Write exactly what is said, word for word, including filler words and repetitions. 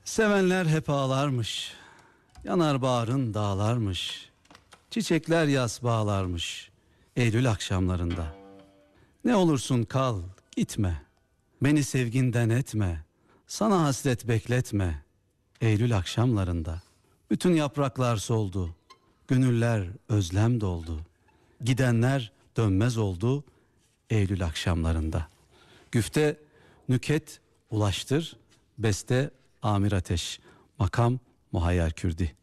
Sevenler hep ağlarmış, yanar bağrın dağlarmış, çiçekler yas bağlarmış Eylül akşamlarında. Ne olursun kal, gitme, beni sevginden etme, sana hasret bekletme Eylül akşamlarında. Bütün yapraklar soldu, gönüller özlem doldu, gidenler dönmez oldu Eylül akşamlarında. Güfte nüket ulaştır, beste Amir Ateş, makam Muhayyer Kürdi.